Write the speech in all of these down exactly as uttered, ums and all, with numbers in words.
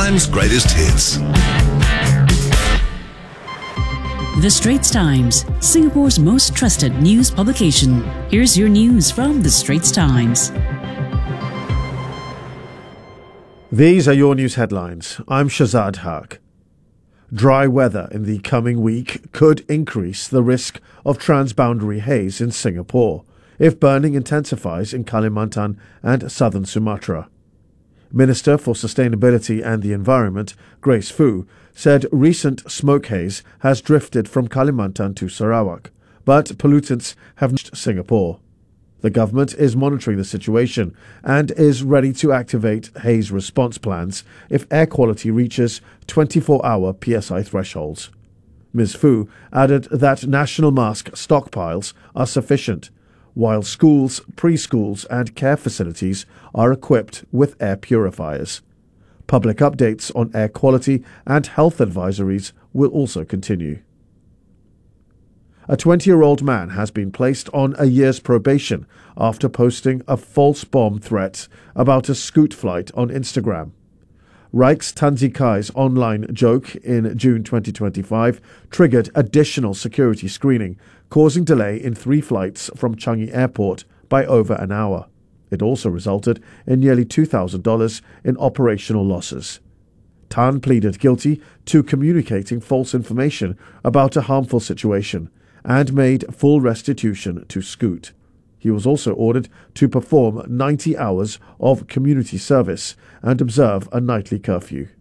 time's greatest hits. The Straits Times, Singapore's most trusted news publication. Here's your news from The Straits Times. These are your news headlines. I'm Shazad Haq. Dry weather in the coming week could increase the risk of transboundary haze in Singapore if burning intensifies in Kalimantan and southern Sumatra. Minister for Sustainability and the Environment, Grace Fu, said recent smoke haze has drifted from Kalimantan to Sarawak, but pollutants have reached Singapore. The government is monitoring the situation and is ready to activate haze response plans if air quality reaches twenty-four hour P S I thresholds. Miz Fu added that national mask stockpiles are sufficient, while schools, preschools and care facilities are equipped with air purifiers. Public updates on air quality and health advisories will also continue. A twenty-year-old man has been placed on a year's probation after posting a false bomb threat about a Scoot flight on Instagram. Rijks Tanzikai's online joke in June twenty twenty-five triggered additional security screening, causing delay in three flights from Changi Airport by over an hour. It also resulted in nearly two thousand dollars in operational losses. Tan pleaded guilty to communicating false information about a harmful situation and made full restitution to Scoot. He was also ordered to perform ninety hours of community service and observe a nightly curfew.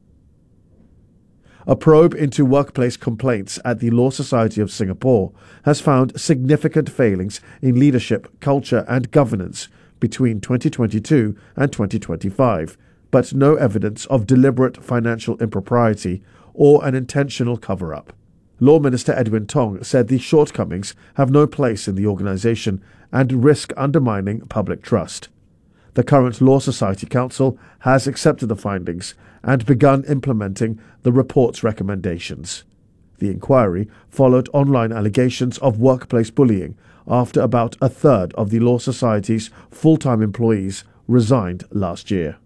A probe into workplace complaints at the Law Society of Singapore has found significant failings in leadership, culture and governance between twenty twenty-two and twenty twenty-five, but no evidence of deliberate financial impropriety or an intentional cover-up. Law Minister Edwin Tong said these shortcomings have no place in the organisation and risk undermining public trust. The current Law Society Council has accepted the findings and begun implementing the report's recommendations. The inquiry followed online allegations of workplace bullying after about a third of the Law Society's full-time employees resigned last year.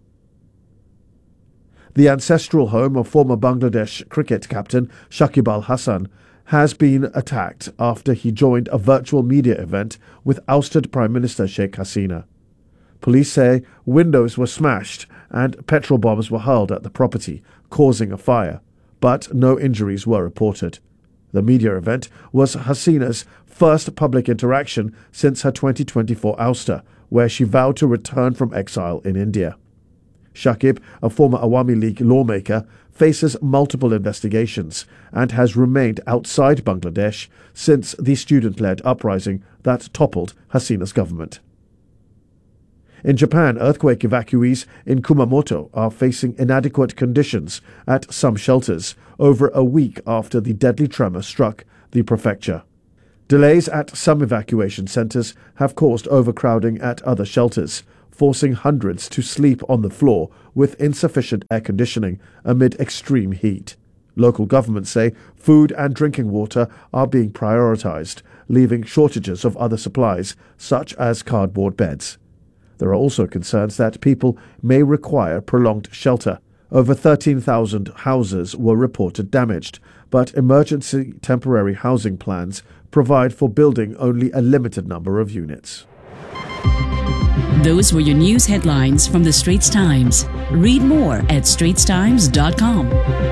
The ancestral home of former Bangladesh cricket captain Shakib Al Hasan has been attacked after he joined a virtual media event with ousted Prime Minister Sheikh Hasina. Police say windows were smashed and petrol bombs were hurled at the property, causing a fire, but no injuries were reported. The media event was Hasina's first public interaction since her twenty twenty-four ouster, where she vowed to return from exile in India. Shakib, a former Awami League lawmaker, faces multiple investigations and has remained outside Bangladesh since the student-led uprising that toppled Hasina's government. In Japan, earthquake evacuees in Kumamoto are facing inadequate conditions at some shelters over a week after the deadly tremor struck the prefecture. Delays at some evacuation centers have caused overcrowding at other shelters, forcing hundreds to sleep on the floor with insufficient air conditioning amid extreme heat. Local governments say food and drinking water are being prioritized, leaving shortages of other supplies, such as cardboard beds. There are also concerns that people may require prolonged shelter. Over thirteen thousand houses were reported damaged, but emergency temporary housing plans provide for building only a limited number of units. Those were your news headlines from The Straits Times. Read more at straits times dot com.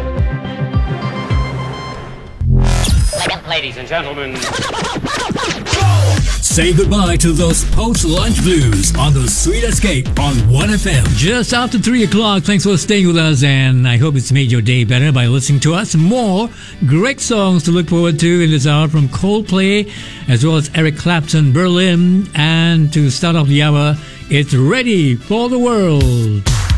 Ladies and gentlemen, say goodbye to those post-lunch blues on the Sweet Escape on one F M. Just after three o'clock. Thanks for staying with us, and I hope it's made your day better by listening to us. More great songs to look forward to in this hour from Coldplay, as well as Eric Clapton, Berlin, and to start off the hour, it's Ready for the World.